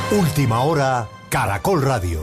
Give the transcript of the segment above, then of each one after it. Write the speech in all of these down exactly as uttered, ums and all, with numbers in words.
Última hora, Caracol Radio.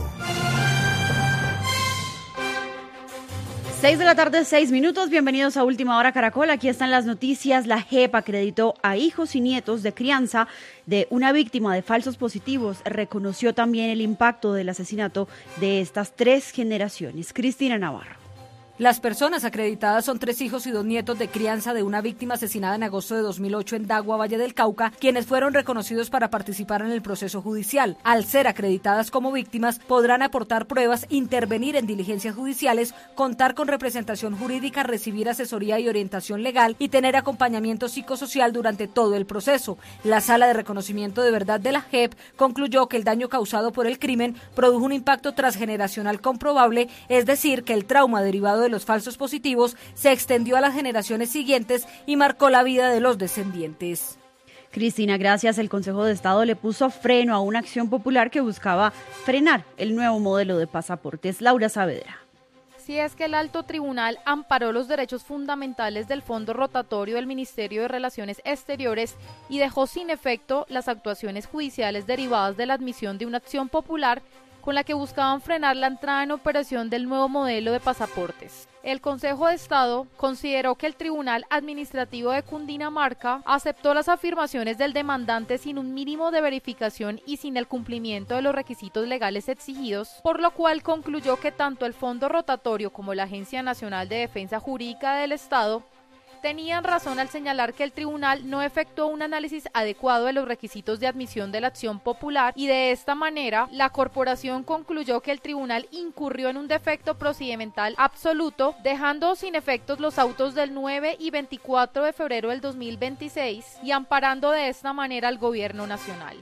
Seis de la tarde, seis minutos. Bienvenidos a Última Hora Caracol. Aquí están las noticias. La J E P acreditó a hijos y nietos de crianza de una víctima de falsos positivos. Reconoció también el impacto del asesinato de estas tres generaciones. Cristina Navarro. Las personas acreditadas son tres hijos y dos nietos de crianza de una víctima asesinada en agosto de dos mil ocho en Dagua, Valle del Cauca, quienes fueron reconocidos para participar en el proceso judicial. Al ser acreditadas como víctimas, podrán aportar pruebas, intervenir en diligencias judiciales, contar con representación jurídica, recibir asesoría y orientación legal y tener acompañamiento psicosocial durante todo el proceso. La Sala de Reconocimiento de Verdad de la J E P concluyó que el daño causado por el crimen produjo un impacto transgeneracional comprobable, es decir, que el trauma derivado de los falsos positivos se extendió a las generaciones siguientes y marcó la vida de los descendientes. Cristina, gracias. El Consejo de Estado le puso freno a una acción popular que buscaba frenar el nuevo modelo de pasaportes. Laura Saavedra. Si es que el alto tribunal amparó los derechos fundamentales del fondo rotatorio del Ministerio de Relaciones Exteriores y dejó sin efecto las actuaciones judiciales derivadas de la admisión de una acción popular con la que buscaban frenar la entrada en operación del nuevo modelo de pasaportes. El Consejo de Estado consideró que el Tribunal Administrativo de Cundinamarca aceptó las afirmaciones del demandante sin un mínimo de verificación y sin el cumplimiento de los requisitos legales exigidos, por lo cual concluyó que tanto el Fondo Rotatorio como la Agencia Nacional de Defensa Jurídica del Estado tenían razón al señalar que el tribunal no efectuó un análisis adecuado de los requisitos de admisión de la acción popular y de esta manera la corporación concluyó que el tribunal incurrió en un defecto procedimental absoluto, dejando sin efectos los autos del nueve y veinticuatro de febrero del dos mil veintiséis y amparando de esta manera al gobierno nacional.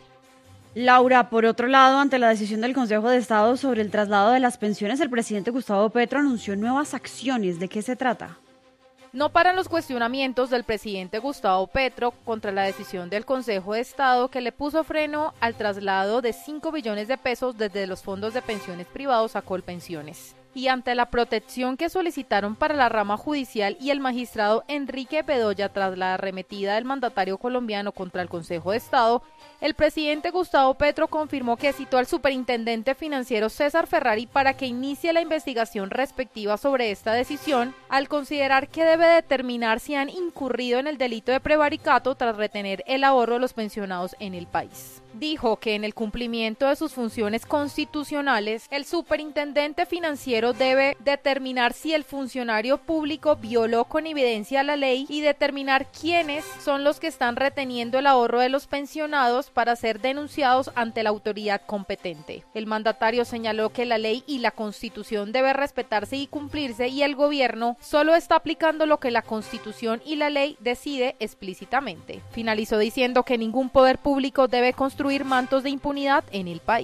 Laura, por otro lado, ante la decisión del Consejo de Estado sobre el traslado de las pensiones, el presidente Gustavo Petro anunció nuevas acciones. ¿De qué se trata? No paran los cuestionamientos del presidente Gustavo Petro contra la decisión del Consejo de Estado que le puso freno al traslado de cinco billones de pesos desde los fondos de pensiones privados a Colpensiones. Y ante la protección que solicitaron para la rama judicial y el magistrado Enrique Bedoya tras la arremetida del mandatario colombiano contra el Consejo de Estado, el presidente Gustavo Petro confirmó que citó al superintendente financiero César Ferrari para que inicie la investigación respectiva sobre esta decisión, al considerar que debe determinar si han incurrido en el delito de prevaricato tras retener el ahorro de los pensionados en el país. Dijo que en el cumplimiento de sus funciones constitucionales, el superintendente financiero debe determinar si el funcionario público violó con evidencia la ley y determinar quiénes son los que están reteniendo el ahorro de los pensionados para ser denunciados ante la autoridad competente. El mandatario señaló que la ley y la Constitución debe respetarse y cumplirse y el gobierno solo está aplicando lo que la Constitución y la ley decide explícitamente. Finalizó diciendo que ningún poder público debe construir mantos de impunidad en el país.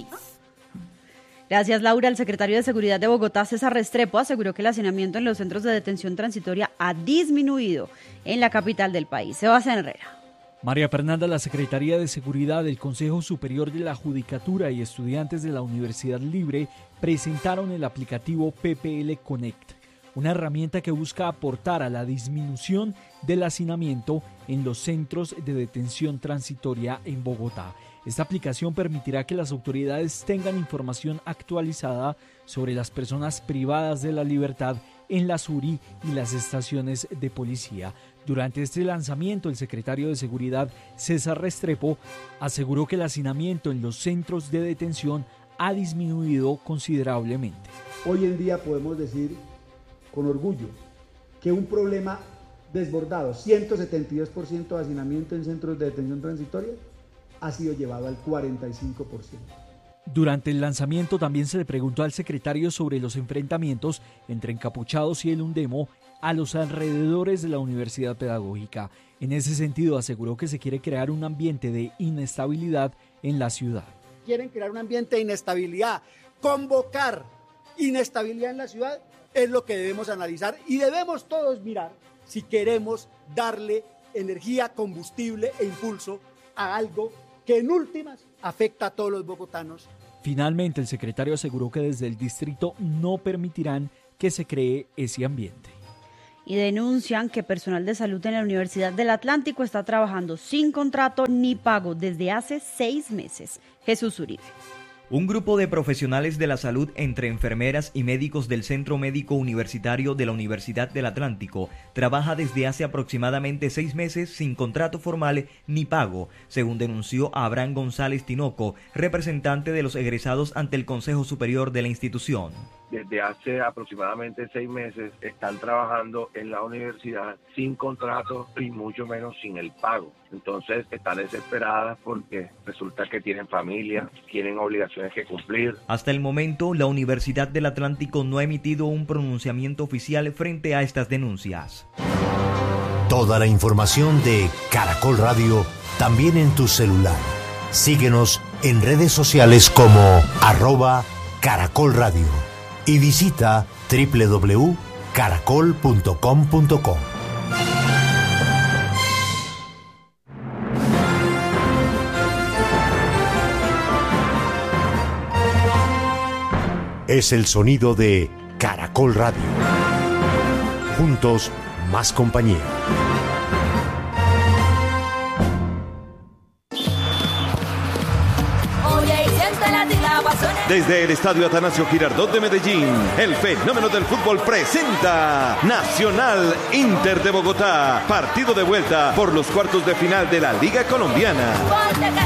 Gracias, Laura. El secretario de Seguridad de Bogotá, César Restrepo, aseguró que el hacinamiento en los centros de detención transitoria ha disminuido en la capital del país. Sebastián Herrera. María Fernanda, la Secretaría de Seguridad del Consejo Superior de la Judicatura y estudiantes de la Universidad Libre presentaron el aplicativo P P L Connect, una herramienta que busca aportar a la disminución del hacinamiento en los centros de detención transitoria en Bogotá. Esta aplicación permitirá que las autoridades tengan información actualizada sobre las personas privadas de la libertad en la SURI y las estaciones de policía. Durante este lanzamiento, el secretario de Seguridad, César Restrepo, aseguró que el hacinamiento en los centros de detención ha disminuido considerablemente. Hoy en día podemos decir con orgullo que un problema desbordado, ciento setenta y dos por ciento de hacinamiento en centros de detención transitoria, ha sido llevado al cuarenta y cinco por ciento. Durante el lanzamiento también se le preguntó al secretario sobre los enfrentamientos entre encapuchados y el Undemo a los alrededores de la Universidad Pedagógica. En ese sentido, aseguró que se quiere crear un ambiente de inestabilidad en la ciudad. Quieren crear un ambiente de inestabilidad, convocar inestabilidad en la ciudad es lo que debemos analizar y debemos todos mirar si queremos darle energía, combustible e impulso a algo que en últimas afecta a todos los bogotanos. Finalmente, el secretario aseguró que desde el distrito no permitirán que se cree ese ambiente. y denuncian que personal de salud en la Universidad del Atlántico está trabajando sin contrato ni pago desde hace seis meses. Jesús Uribe. Un grupo de profesionales de la salud entre enfermeras y médicos del Centro Médico Universitario de la Universidad del Atlántico trabaja desde hace aproximadamente seis meses sin contrato formal ni pago, según denunció Abraham González Tinoco, representante de los egresados ante el Consejo Superior de la institución. Desde hace aproximadamente seis meses están trabajando en la universidad sin contrato y mucho menos sin el pago. Entonces están desesperadas porque resulta que tienen familia, tienen obligaciones que cumplir. Hasta el momento, la Universidad del Atlántico no ha emitido un pronunciamiento oficial frente a estas denuncias. Toda la información de Caracol Radio también en tu celular. Síguenos en redes sociales como arroba Caracol Radio. Y visita doble u doble u doble u punto caracol punto com punto co. Es el sonido de Caracol Radio. Juntos, más compañía. Desde el Estadio Atanasio Girardot de Medellín, el fenómeno del fútbol presenta Nacional Inter de Bogotá, partido de vuelta por los cuartos de final de la Liga Colombiana.